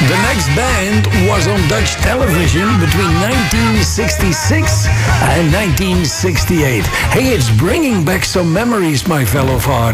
The next band was on Dutch television between 1966 and 1968. Hey, it's bringing back some memories, my fellow farters.